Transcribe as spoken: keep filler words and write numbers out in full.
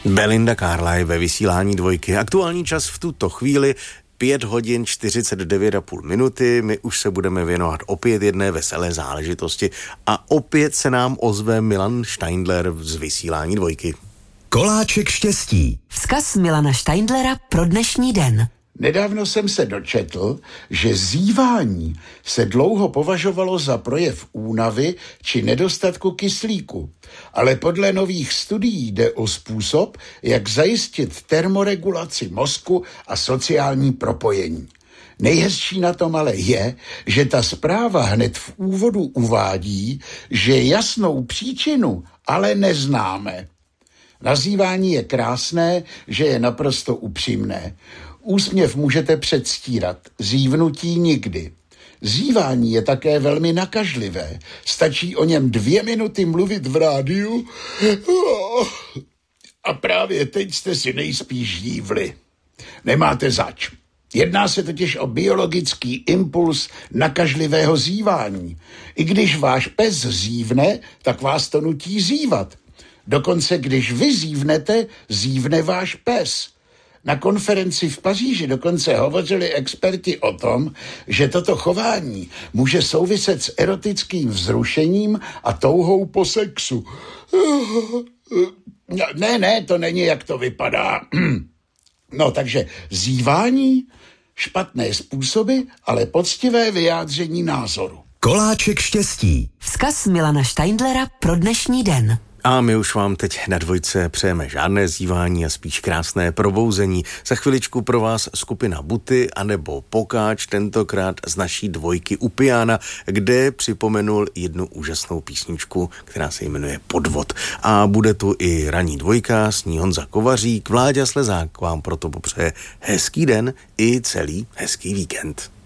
Belinda Carlisle ve vysílání Dvojky. Aktuální čas v tuto chvíli pět hodin čtyřicet devět a půl minuty. My už se budeme věnovat opět jedné veselé záležitosti a opět se nám ozve Milan Steindler z vysílání Dvojky. Koláček štěstí. Vzkaz Milana Steindlera pro dnešní den. Nedávno jsem se dočetl, že zívání se dlouho považovalo za projev únavy či nedostatku kyslíku, ale podle nových studií jde o způsob, jak zajistit termoregulaci mozku a sociální propojení. Nejhezčí na tom ale je, že ta zpráva hned v úvodu uvádí, že jasnou příčinu ale neznáme. Nazývání je krásné, že je naprosto upřímné. Úsměv můžete předstírat, zívnutí nikdy. Zívání je také velmi nakažlivé. Stačí o něm dvě minuty mluvit v rádiu a právě teď jste si nejspíš jívli. Nemáte zač. Jedná se totiž o biologický impuls nakažlivého zívání. I když váš pes zívne, tak vás to nutí zívat. Dokonce když vy zívnete, zívne váš pes. Na konferenci v Paříži dokonce hovořili experti o tom, že toto chování může souviset s erotickým vzrušením a touhou po sexu. Ne, ne, to není, jak to vypadá. No, takže zívání, špatné způsoby, ale poctivé vyjádření názoru. Koláček štěstí. Vzkaz Milana Steindlera pro dnešní den. A my už vám teď na Dvojce přejeme žádné zívání a spíš krásné probouzení. Za chviličku pro vás skupina Buty anebo Pokáč, tentokrát z naší Dvojky u piana, kde připomenul jednu úžasnou písničku, která se jmenuje Podvod. A bude tu i ranní Dvojka, s ní Honza Kovařík, Vláďa Slezák vám proto popřeje hezký den i celý hezký víkend.